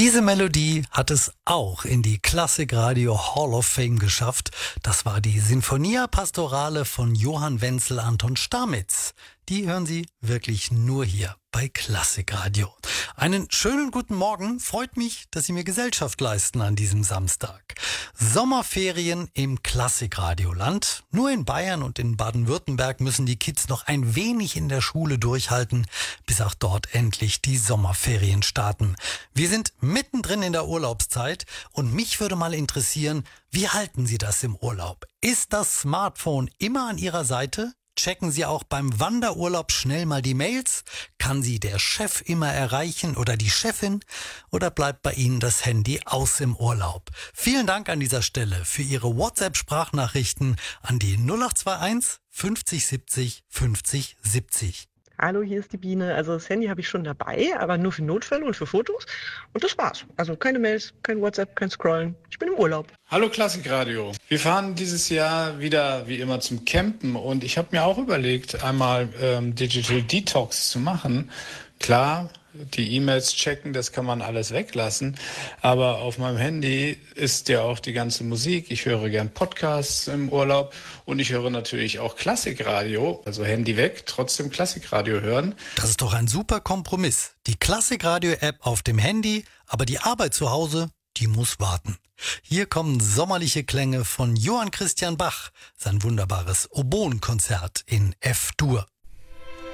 Diese Melodie hat es auch in die Klassikradio Hall of Fame geschafft. Das war die Sinfonia Pastorale von Johann Wenzel Anton Stamitz. Die hören Sie wirklich nur hier bei Klassikradio. Einen schönen guten Morgen. Freut mich, dass Sie mir Gesellschaft leisten an diesem Samstag. Sommerferien im Klassikradioland. Nur in Bayern und in Baden-Württemberg müssen die Kids noch ein wenig in der Schule durchhalten, bis auch dort endlich die Sommerferien starten. Wir sind mittendrin in der Urlaubszeit und mich würde mal interessieren, wie halten Sie das im Urlaub? Ist das Smartphone immer an Ihrer Seite? Checken Sie auch beim Wanderurlaub schnell mal die Mails? Kann Sie der Chef immer erreichen oder die Chefin? Oder bleibt bei Ihnen das Handy aus im Urlaub? Vielen Dank an dieser Stelle für Ihre WhatsApp-Sprachnachrichten an die 0821 50 70 50 70. Hallo, hier ist die Biene. Also das Handy habe ich schon dabei, aber nur für Notfälle und für Fotos. Und das war's. Also keine Mails, kein WhatsApp, kein Scrollen. Ich bin im Urlaub. Hallo Klassikradio. Wir fahren dieses Jahr wieder wie immer zum Campen und ich habe mir auch überlegt, einmal Digital Detox zu machen. Klar, die E-Mails checken, das kann man alles weglassen. Aber auf meinem Handy ist ja auch die ganze Musik. Ich höre gern Podcasts im Urlaub und ich höre natürlich auch Klassikradio. Also Handy weg, trotzdem Klassikradio hören. Das ist doch ein super Kompromiss. Die Klassikradio-App auf dem Handy, aber die Arbeit zu Hause, die muss warten. Hier kommen sommerliche Klänge von Johann Christian Bach, sein wunderbares Oboenkonzert in F-Dur.